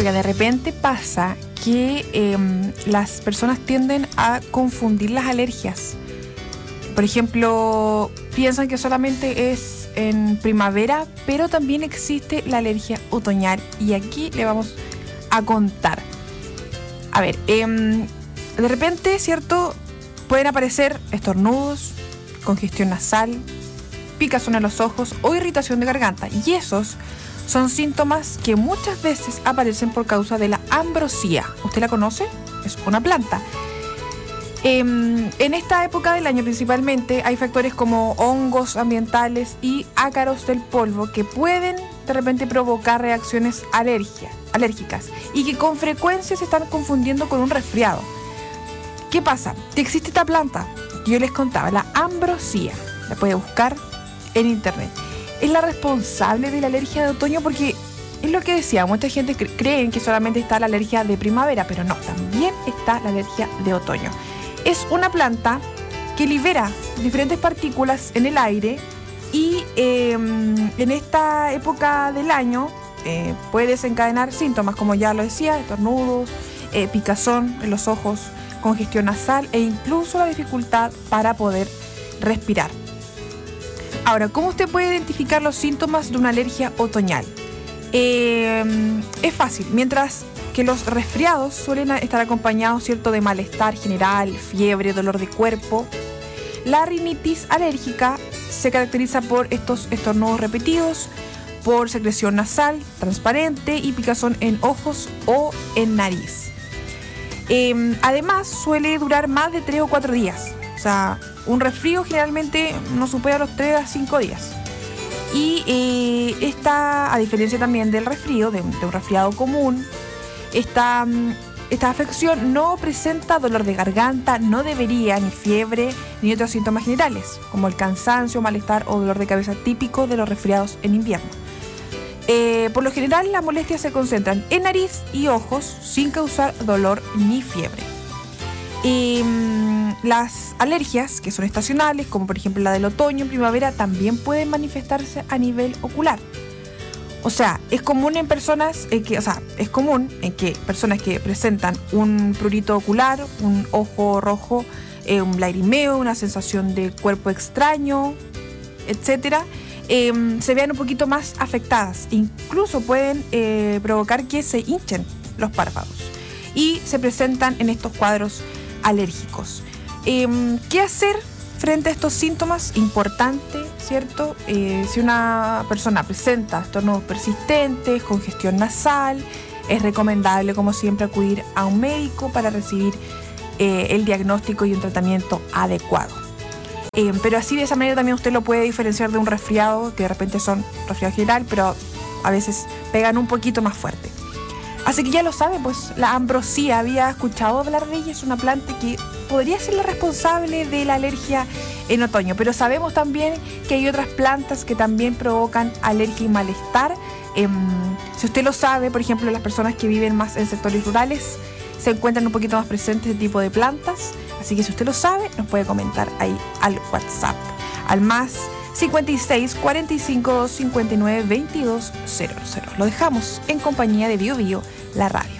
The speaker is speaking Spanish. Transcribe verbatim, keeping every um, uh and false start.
Oiga, de repente pasa que eh, las personas tienden a confundir las alergias. Por ejemplo, piensan que solamente es en primavera, pero también existe la alergia otoñal. Y aquí le vamos a contar. A ver, eh, de repente, ¿cierto? Pueden aparecer estornudos, congestión nasal, picazón en los ojos o irritación de garganta. Y esos son síntomas que muchas veces aparecen por causa de la ambrosía. ¿Usted la conoce? Es una planta. Eh, en esta época del año principalmente hay factores como hongos ambientales y ácaros del polvo que pueden de repente provocar reacciones alergia, alérgicas y que con frecuencia se están confundiendo con un resfriado. ¿Qué pasa? Que existe esta planta que yo les contaba, la ambrosía. La puede buscar en internet. Es la responsable de la alergia de otoño porque es lo que decía, mucha gente cre- cree que solamente está la alergia de primavera, pero no, también está la alergia de otoño. Es una planta que libera diferentes partículas en el aire y eh, en esta época del año eh, puede desencadenar síntomas como ya lo decía, estornudos, eh, picazón en los ojos, congestión nasal e incluso la dificultad para poder respirar. Ahora, ¿cómo usted puede identificar los síntomas de una alergia otoñal? Eh, es fácil, mientras que los resfriados suelen estar acompañados, ¿cierto?, de malestar general, fiebre, dolor de cuerpo. La rinitis alérgica se caracteriza por estos estornudos repetidos, por secreción nasal transparente y picazón en ojos o en nariz. Eh, además, suele durar más de tres o cuatro días. O sea, un resfrío generalmente no supera los tres a cinco días. Y eh, esta, a diferencia también del resfrío, de un, de un resfriado común, esta, esta afección no presenta dolor de garganta, no debería, ni fiebre, ni otros síntomas generales, como el cansancio, malestar o dolor de cabeza típico de los resfriados en invierno. Eh, por lo general, las molestias se concentran en nariz y ojos sin causar dolor ni fiebre. Eh, las alergias, que son estacionales, como por ejemplo la del otoño en primavera, también pueden manifestarse a nivel ocular. O sea, es común en personas eh, que, o sea, es común en que personas que presentan un prurito ocular, un ojo rojo, eh, un lagrimeo, una sensación de cuerpo extraño, etcétera, eh, se vean un poquito más afectadas. Incluso pueden eh, provocar que se hinchen los párpados y se presentan en estos cuadros alérgicos. Eh, ¿Qué hacer frente a estos síntomas? Importante, ¿cierto? Eh, si una persona presenta estornudos persistentes, congestión nasal, es recomendable, como siempre, acudir a un médico para recibir eh, el diagnóstico y un tratamiento adecuado. Eh, pero así, de esa manera, también usted lo puede diferenciar de un resfriado, que de repente son resfriado general, pero a veces pegan un poquito más fuerte. Así que ya lo sabe, pues la ambrosía, había escuchado hablar de ella, es una planta que podría ser la responsable de la alergia en otoño, pero sabemos también que hay otras plantas que también provocan alergia y malestar. Eh, si usted lo sabe, por ejemplo, las personas que viven más en sectores rurales se encuentran un poquito más presentes este tipo de plantas, así que si usted lo sabe, nos puede comentar ahí al WhatsApp, al más cincuenta y seis, cuarenta y cinco, cincuenta y nueve, veintidós, cero cero. Lo dejamos en compañía de Bio Bio, la radio.